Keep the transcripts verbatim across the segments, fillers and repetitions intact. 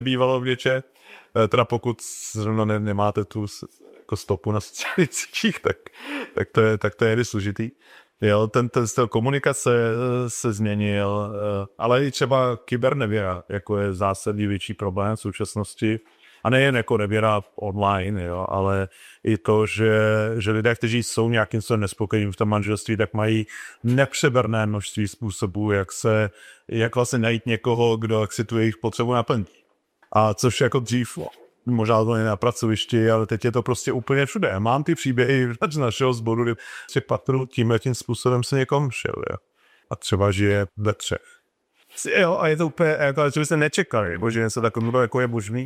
bývalo v něče. Teda pokud zrovna ne, nemáte tu jako stopu na sociálních sítích, tak, tak to je, tak to je složitý. Jo, ten, ten styl komunikace se změnil, ale i třeba kybernevěra, jako je zásadní větší problém v současnosti. A nejen jako nevěra online, jo, ale i to, že, že lidé, kteří jsou nějakým způsobem nespokojení v tom manželství, tak mají nepřeberné množství způsobů, jak se, jak vlastně najít někoho, kdo si tu jejich potřebu naplní. A což jako dřív, možná to ne na pracovišti, ale teď je to prostě úplně všude. Mám ty příběhy z našeho sboru, kdy si patru tímhle tím způsobem se někomu šel, jo. A třeba žije ve třech. Jo, a je to úplně, jako, že byste nečekali, bo že něco takového jako je možný.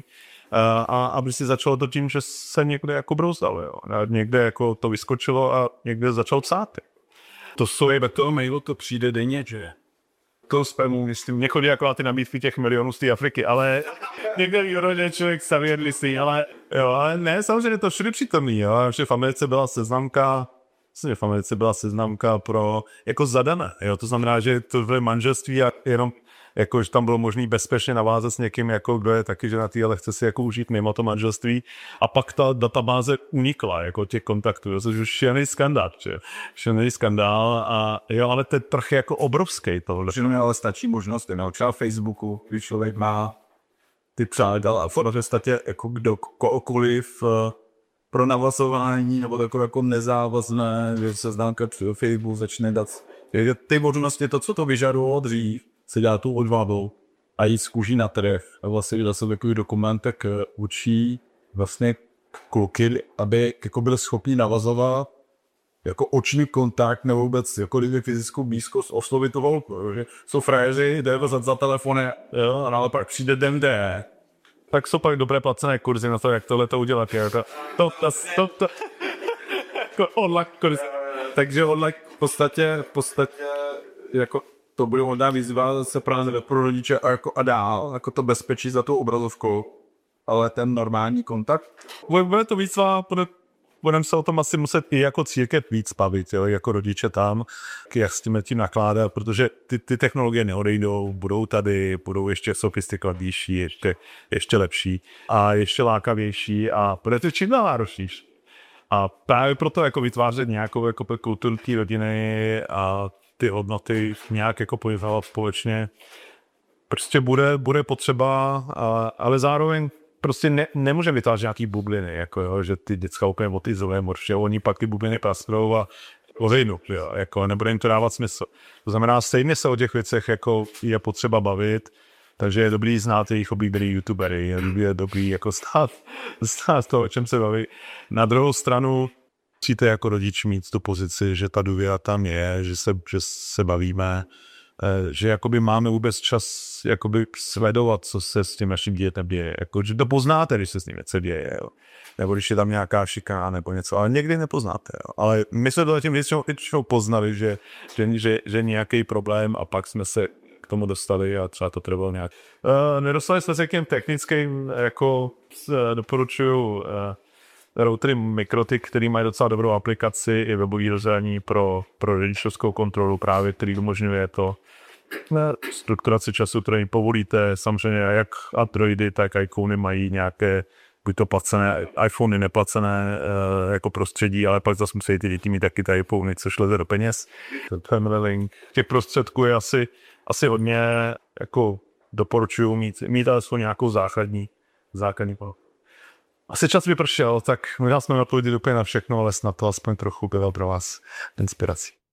A aby si začalo to tím, že se někde jako brouzdalo, jo. A někde jako to vyskočilo a někde začal psát. To jsou ve toho mailu, to přijde denně, že? To spamu, myslím, mě chodí jako na ty nabídky těch milionů z té Afriky, ale někde výhodně člověk staví listy, ale jo, ale ne, samozřejmě to všude přítomný, jo. Že v Americe byla seznamka, myslím, v Americe byla seznamka pro jako zadané, jo. To znamená, že to bylo manželství a jenom jako, že tam bylo možné bezpečně navázat s někým, jako kdo je taky ženatý, ale chce si jako užít mimo to manželství. A pak ta databáze unikla, jako těch kontaktů, což už šílený skandál, že? Šílený skandál a jo, ale ten trh je jako obrovský tohle. Že ale stačí možnost, no, třeba Facebooku, když člověk má ty přátel a v podstatě jako kdo, kohokoliv pro navazování nebo takové jako nezávazné, že se známka Facebooku začne dát. Ty možnosti, to, co to vyžadovalo dřív, se dá tu odvábou a jít z kůží na trh. A vlastně, když jsem takový dokument, tak učí vlastně kluky, aby jako byli schopni navazovat jako oční kontakt nebo vůbec jako kdyby fyzickou blízkost oslovit tu holku. Že jsou frajeři, jde za, za telefony, jo, ale pak přijde den D. Tak jsou pak dobré placené kurzy na to, jak tohle to udělat. Jo. To, to, to, to, to, to online kurzy. Takže online v podstatě, v podstatě jako to bude možná výzva se právě pro rodiče a, jako a dál, jako to bezpečí za tou obrazovkou, ale ten normální kontakt. Bude to výzva, budeme se o tom asi muset i jako církev víc bavit, jo, jako rodiče tam, jak s tím tím nakládat, protože ty, ty technologie neodejdou, budou tady, budou ještě sofistikovanější, ještě, ještě lepší a ještě lákavější a bude to čím dál náročnější. A právě proto jako vytvářet nějakou jako kulturu té rodiny a ty hodnoty nějak jako pojmenovat společně. Prostě bude, bude potřeba, a, ale zároveň prostě ne, nemůžeme vytvářet nějaký bubliny, jako jo, že ty děcka úplně otizujeme, určitě oni pak ty bubliny prastrou a odejdu, jo, jako nebude jim to dávat smysl. To znamená, stejně se o těch věcech jako je potřeba bavit, takže je dobrý znát jejich oblíbený youtubery, je dobrý, je dobrý jako stát, stát to, o čem se baví. Na druhou stranu musíte jako rodič mít tu pozici, že ta důvěra tam je, že se, že se bavíme, že jakoby máme vůbec čas jakoby sledovat, co se s tím naším dítětem děje. Jako, že to poznáte, když se s ním něco děje, jo. Nebo když je tam nějaká šikána nebo něco, ale někdy nepoznáte. Jo. Ale my jsme to tím většinou, většinou poznali, že, že, že, že nějaký problém a pak jsme se k tomu dostali a třeba to trvalo nějak. Uh, nedostali jsme se k těm technickým, jako uh, doporučuju uh, routery Mikrotik, který mají docela dobrou aplikaci i webový rozhraní pro, pro rodičovskou kontrolu právě, který umožňuje to strukturaci času, který jim povolíte. Samozřejmě jak Androidy, tak iPhony mají nějaké buď to placené, iPhony neplacené uh, jako prostředí, ale pak zase musí ty děti mít taky ty iPhony, což leze do peněz. Family Link. Těch prostředků je asi, asi hodně, jako doporučuju mít, mít alespoň nějakou základní, základní pol. Asi čas vypršel, tak možná jsme odpověděli úplně na všechno, ale snad to aspoň trochu bylo pro vás inspirací.